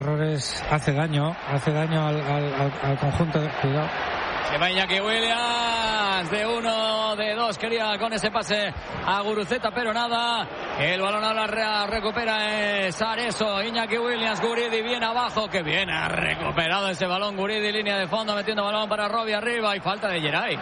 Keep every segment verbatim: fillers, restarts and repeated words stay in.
Errores hace daño, hace daño al, al, al conjunto de cuidado. Se va Iñaki Williams de uno, de dos, quería con ese pase a Guruceta, pero nada. El balón ahora recupera es Areso, Iñaki Williams, Guridi bien abajo, que bien ha recuperado ese balón Guridi, línea de fondo, metiendo balón para Robbie arriba y falta de Geray.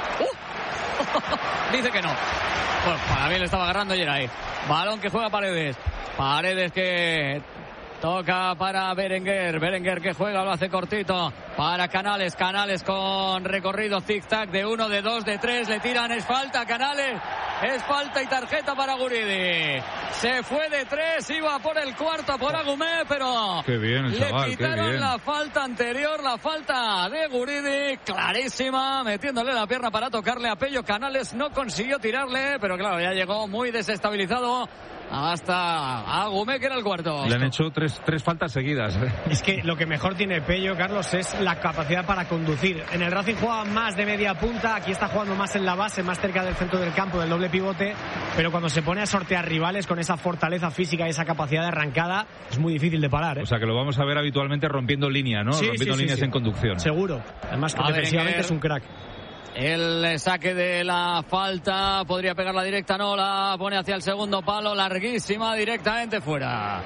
Uh. Dice que no. Bueno, para mí le estaba agarrando Geray. Balón que juega Paredes. Paredes que toca para Berenguer, Berenguer que juega, lo hace cortito para Canales, Canales con recorrido zig-zag de uno, de dos, de tres, le tiran, es falta, Canales, es falta y tarjeta para Guridi. Se fue de tres, iba por el cuarto por Agumé, pero qué bien el chaval, le quitaron qué bien. La falta anterior, la falta de Guridi, clarísima, metiéndole la pierna para tocarle a Pello. Canales no consiguió tirarle, pero claro, ya llegó muy desestabilizado hasta Agumé, que era el cuarto. Le han hecho tres, tres faltas seguidas. Es que lo que mejor tiene Pello, Carlos, es la capacidad para conducir. En el Racing juega más de media punta, aquí está jugando más en la base, más cerca del centro del campo, del doble pivote, pero cuando se pone a sortear rivales con esa fortaleza física y esa capacidad de arrancada, es muy difícil de parar, ¿eh? O sea que lo vamos a ver habitualmente rompiendo línea, ¿no? Sí, rompiendo sí, sí, líneas sí. en conducción. Seguro. Además que A defensivamente ver, es un crack. El saque de la falta, podría pegar la directa, no, la pone hacia el segundo palo, larguísima, directamente fuera.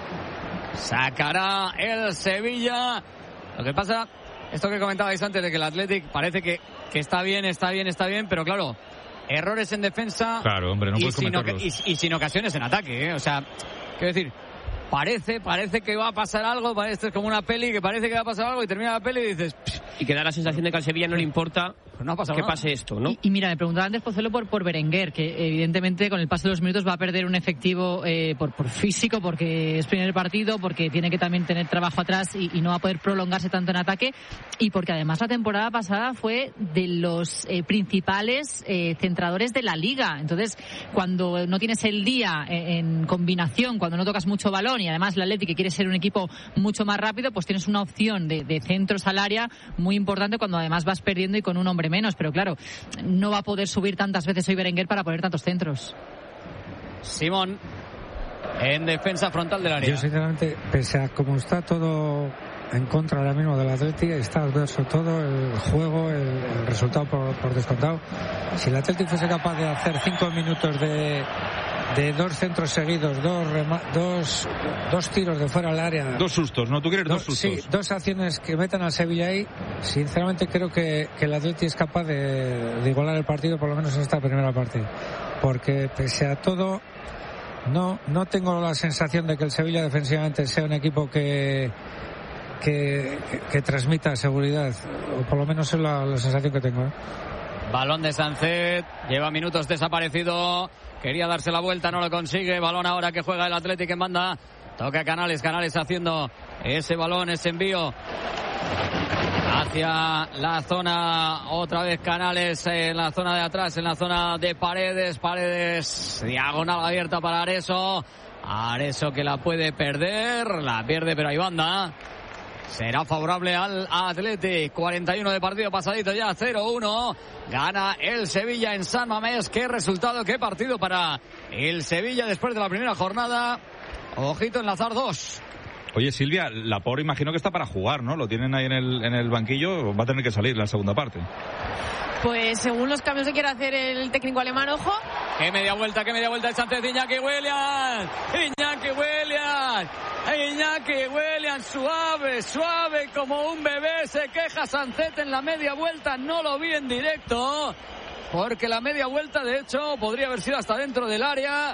Sacará el Sevilla. Lo que pasa, esto que comentabais antes de que el Athletic parece que, que está bien, está bien, está bien, pero claro, errores en defensa. Claro, hombre, no y puedes sin, cometerlos. y, y sin ocasiones en ataque, ¿eh? O sea, quiero decir, parece, parece que va a pasar algo, parece es como una peli que parece que va a pasar algo y termina la peli y dices... Y que da la sensación de que al Sevilla no le importa pues no ha pasado que nada. pase esto, ¿no? Y, y mira, me preguntaba antes Pozuelo por, por Berenguer, que evidentemente con el paso de los minutos va a perder un efectivo eh, por, por físico, porque es primer partido, porque tiene que también tener trabajo atrás y, y no va a poder prolongarse tanto en ataque, y porque además la temporada pasada fue de los eh, principales eh, centradores de la Liga. Entonces, cuando no tienes el día en, en combinación, cuando no tocas mucho balón y además el Atleti que quiere ser un equipo mucho más rápido, pues tienes una opción de, de centros al área muy importante cuando además vas perdiendo y con un hombre menos, pero claro, no va a poder subir tantas veces hoy Berenguer para poner tantos centros. Simón en defensa frontal del área. Yo sinceramente, pese a cómo está todo en contra ahora mismo del Atlético, está adverso todo, el juego, el, el resultado por, por descontado. Si el Atlético fuese capaz de hacer cinco minutos de de dos centros seguidos, dos rema, dos dos tiros de fuera del área, dos sustos, ¿no? Tú quieres dos, dos sustos. Sí, dos acciones que metan al Sevilla ahí. Sinceramente creo que, que el Atleti es capaz de, de igualar el partido, por lo menos en esta primera parte, porque pese a todo no no tengo la sensación de que el Sevilla defensivamente sea un equipo que que, que, que transmita seguridad, o por lo menos es la, la sensación que tengo, ¿eh? Balón de Sancet, lleva minutos desaparecido, quería darse la vuelta, no lo consigue. Balón ahora que juega el Atlético en banda, toca Canales, Canales haciendo ese balón, ese envío hacia la zona, otra vez Canales en la zona de atrás, en la zona de Paredes, Paredes, diagonal abierta para Areso, Areso que la puede perder, la pierde pero hay banda. Será favorable al Athletic. cuarenta y uno de partido pasadito ya, cero uno. Gana el Sevilla en San Mamés. Qué resultado, qué partido para el Sevilla después de la primera jornada. Ojito, enlazar dos. Oye, Silvia, Laporte imagino que está para jugar, ¿no? Lo tienen ahí en el, en el banquillo, va a tener que salir en la segunda parte. Pues según los cambios que quiere hacer el técnico alemán, ojo. Qué media vuelta, qué media vuelta el Sánchez de Iñaki Williams. Iñaki Williams. Iñaki Williams, suave, suave como un bebé. Se queja Sánchez en la media vuelta. No lo vi en directo, porque la media vuelta, de hecho, podría haber sido hasta dentro del área.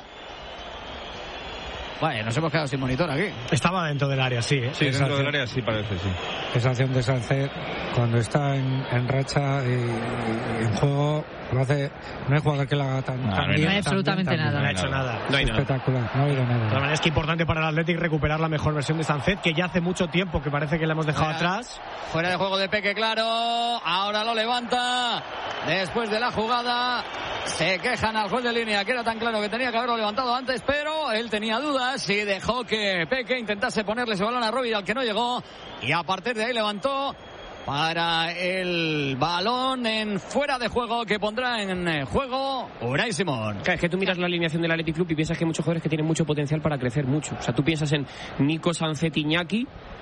Vaya, nos hemos quedado sin monitor aquí. Estaba dentro del área, sí, ¿eh? Sí, dentro Sánchez. del área sí parece, sí. Esa acción de Sánchez, cuando está en, en racha y, y en juego, lo hace. No hay jugador que lo haga tan, no, tan no bien. No hay absolutamente tan bien, nada. No ha hecho nada. No hay nada. Espectacular, no ha habido nada. De todas maneras, es que importante para el Athletic recuperar la mejor versión de Sánchez, que ya hace mucho tiempo que parece que la hemos dejado fuera, atrás. Fuera de juego de Peque, claro. Ahora lo levanta. Después de la jugada, se quejan al juez de línea, que era tan claro que tenía que haberlo levantado antes, pero él tenía dudas y dejó que Peque intentase ponerle ese balón a Robbie, al que no llegó, y a partir de ahí levantó para el balón en fuera de juego, que pondrá en juego Unai Simón. Claro, es que tú miras la alineación del Athletic Club y piensas que hay muchos jugadores que tienen mucho potencial para crecer mucho. O sea, tú piensas en Nico, Sánchez, Iñaki,